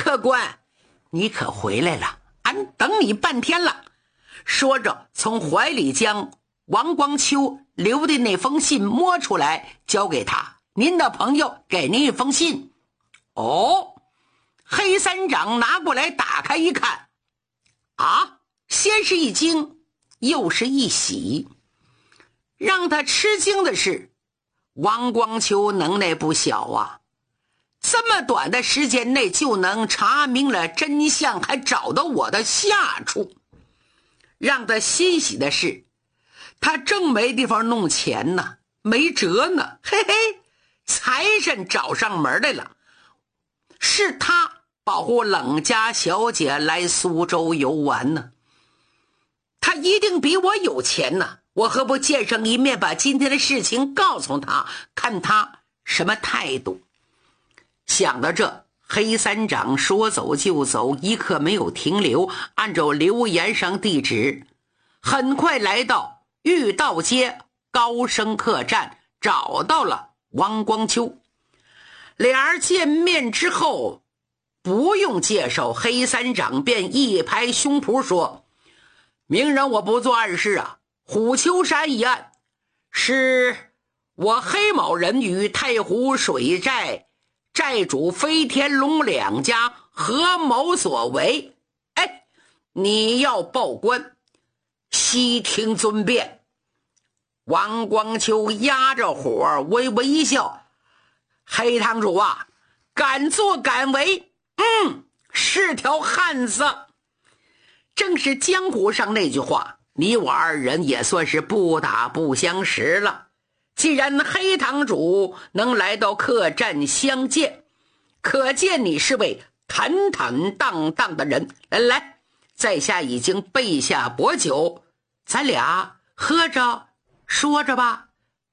客官，你可回来了，俺等你半天了。说着从怀里将王光秋留的那封信摸出来交给他，您的朋友给您一封信。哦，黑三长拿过来打开一看，啊，先是一惊，又是一喜。让他吃惊的是，王光秋能耐不小啊，这么短的时间内就能查明了真相，还找到我的下处。让他欣喜的是，他正没地方弄钱呢，没辙呢，嘿嘿，财神找上门来了。是他保护冷家小姐来苏州游玩呢，他一定比我有钱呢，我何不见上一面，把今天的事情告诉他，看他什么态度。想到这，黑三长说走就走，一刻没有停留，按照留言上地址，很快来到御道街高升客栈，找到了王光秋。俩人见面之后，不用介绍，黑三长便一拍胸脯说：明人我不做暗事啊，虎丘山一案是我黑某人与太湖水寨寨主飞天龙两家合谋所为。哎，你要报官，悉听尊便。王光秋压着火微微一笑：黑堂主啊，敢作敢为，是条汉子。正是江湖上那句话，你我二人也算是不打不相识了。既然黑堂主能来到客栈相见，可见你是位坦坦荡荡的人。来，在下已经备下薄酒，咱俩喝着说着吧。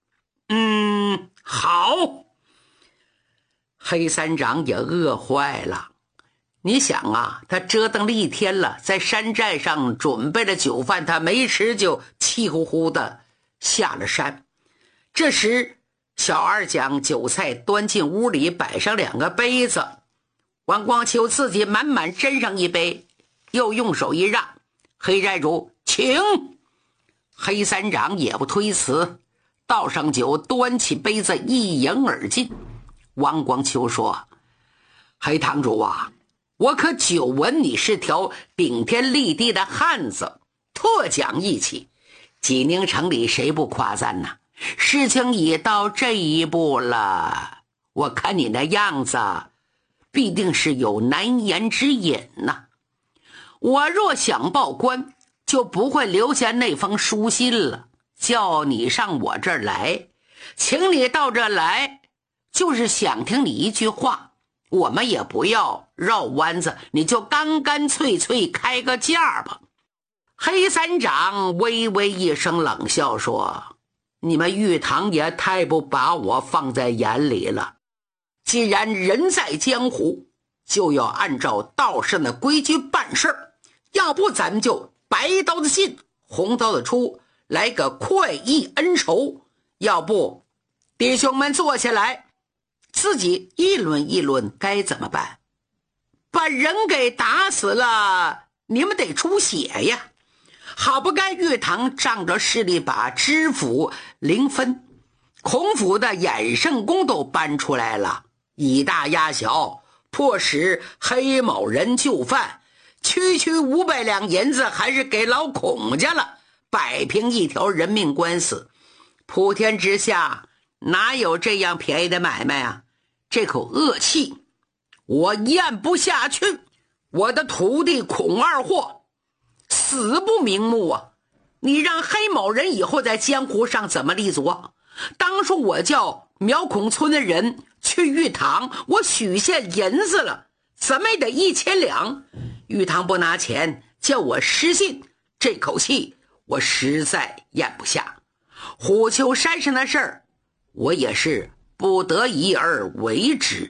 好。黑三长也饿坏了。你想啊，他折腾了一天了，在山寨上准备了酒饭，他没吃就气呼呼的下了山。这时小二将酒菜端进屋里，摆上2个杯子，王光秋自己满满斟上一杯，又用手一让：黑寨主请。黑三长也不推辞，倒上酒，端起杯子一饮而尽。王光秋说：黑堂主啊，我可久闻你是条顶天立地的汉子，特讲义气，济宁城里谁不夸赞呢？事情已到这一步了，我看你那样子必定是有难言之隐呐。我若想报官，就不会留下那封书信了，叫你上我这儿来，请你到这儿来，就是想听你一句话，我们也不要绕弯子，你就干干脆脆开个价吧。黑三长微微一声冷笑说：你们玉堂也太不把我放在眼里了，既然人在江湖，就要按照道上的规矩办事儿，要不咱们就白刀子进红刀子出，来个快意恩仇，要不弟兄们坐下来自己议论议论该怎么办。把人给打死了，你们得出血呀。好不该玉堂仗着势力把知府凌分、孔府的衍圣公都搬出来了，以大压小，迫使黑某人就范，区区500两银子还是给老孔家了，摆平一条人命官司。普天之下哪有这样便宜的买卖啊？这口恶气我咽不下去。我的徒弟孔二货死不瞑目啊！你让黑某人以后在江湖上怎么立足啊？当初我叫苗孔村的人去玉堂，我许下银子了，怎么也得1000两。玉堂不拿钱，叫我失信，这口气我实在咽不下。虎丘山上的事儿，我也是不得已而为之。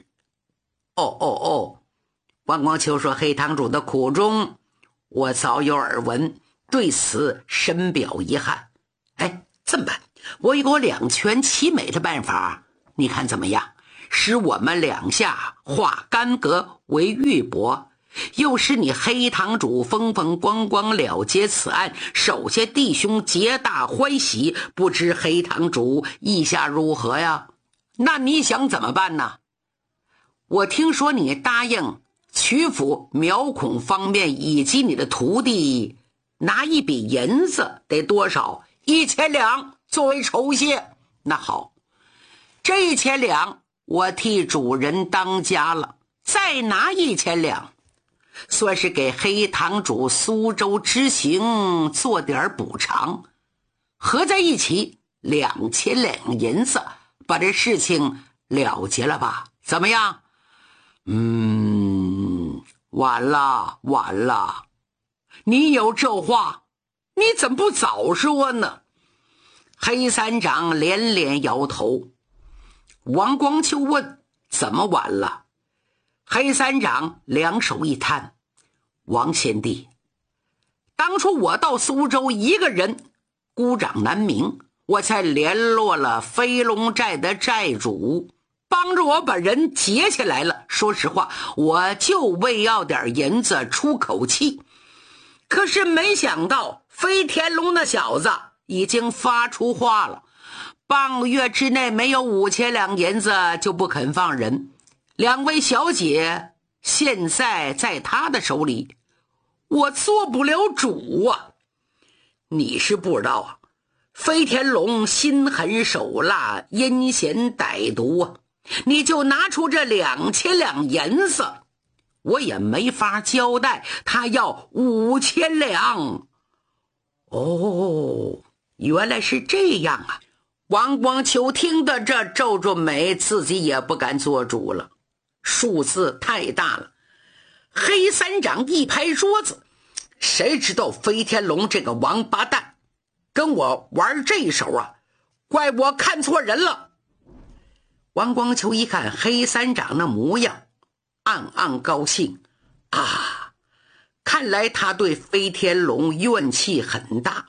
王光秋说：黑堂主的苦衷我早有耳闻，对此深表遗憾。哎，这么办，我有个2全其美的办法，你看怎么样？ 使我们两下化干戈为玉帛，又使你黑堂主风风光光了结此案，手下弟兄皆大欢喜，不知黑堂主意下如何呀？那你想怎么办呢？我听说你答应曲阜苗孔方面以及你的徒弟拿一笔银子，得多少？1000两作为酬谢。那好，这1000两我替主人当家了，再拿1000两，算是给黑堂主苏州之行做点补偿，合在一起2000两银子，把这事情了结了吧？怎么样？晚了，你有这话，你怎么不早说呢？黑三长连连摇头。王光秋问：怎么晚了？黑三长两手一摊：王贤弟，当初我到苏州一个人孤掌难鸣，我才联络了飞龙寨的寨主，帮着我把人劫起来了。说实话，我就为要点银子出口气，可是没想到飞天龙那小子已经发出话了，半个月之内没有5000两银子就不肯放人。2位小姐现在在他的手里，我做不了主啊。你是不知道啊，飞天龙心狠手辣，阴险歹毒啊，你就拿出这2000两银子，我也没法交代，他要5000两。哦，原来是这样啊。王光秋听得这皱皱眉，自己也不敢做主了，数字太大了。黑三长一拍桌子：谁知道飞天龙这个王八蛋跟我玩这手啊，怪我看错人了。王光秋一看黑三长那模样，暗暗高兴啊，看来他对飞天龙怨气很大。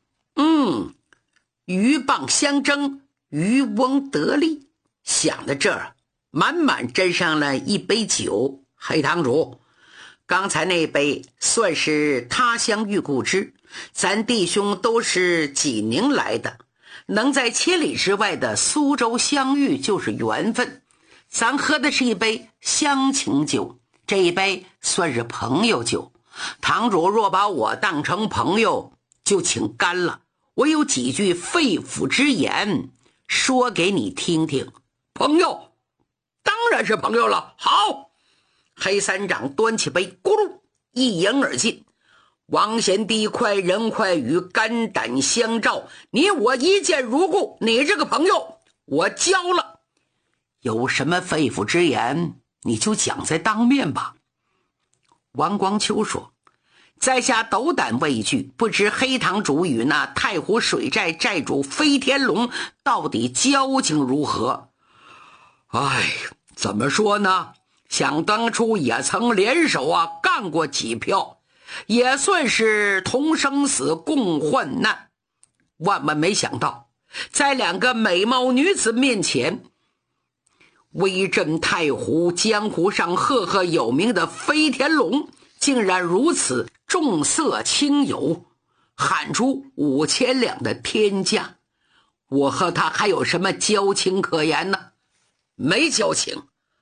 鹬蚌相争，渔翁得利。想到这儿，满满斟上了一杯酒。黑堂主，刚才那杯算是他乡遇故知，咱弟兄都是济宁来的，能在千里之外的苏州相遇就是缘分，咱喝的是一杯乡情酒，这一杯算是朋友酒。堂主若把我当成朋友，就请干了。我有几句肺腑之言说给你听听。朋友，当然是朋友了。好，黑三长端起杯，咕噜一饮而尽。王贤弟快人快语，肝胆相照，你我一见如故，你这个朋友我交了。有什么肺腑之言，你就讲在当面吧。王光秋说：在下斗胆畏惧，不知黑堂主与那太湖水寨寨主飞天龙到底交情如何？怎么说呢，想当初也曾联手干过几票，也算是同生死共患难。万万没想到，在2个美貌女子面前，威震太湖江湖上赫赫有名的飞天龙竟然如此重色轻友，喊出5000两的天价。我和他还有什么交情可言呢？没交情。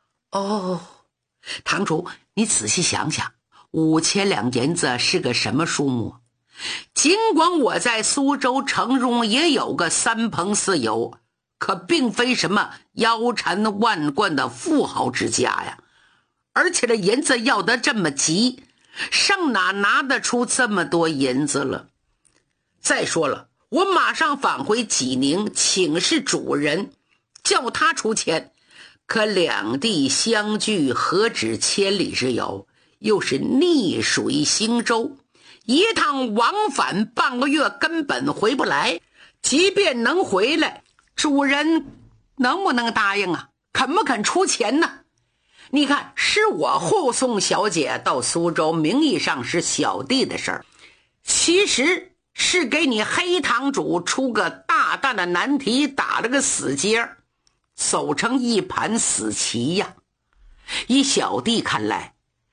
堂主，你仔细想想，5000两银子是个什么数目？尽管我在苏州城中也有个3朋4友，可并非什么腰缠万贯的富豪之家呀。而且这银子要得这么急，上哪拿得出这么多银子了？再说了，我马上返回济宁请示主人，叫他出钱，可两地相距何止千里之遥，又是逆水行舟，一趟往返半个月根本回不来。即便能回来，主人能不能答应啊？肯不肯出钱呢？你看，是我护送小姐到苏州，名义上是小弟的事儿，其实是给你黑堂主出个大大的难题，打了个死结。 守成一盘死棋呀。以小弟看来，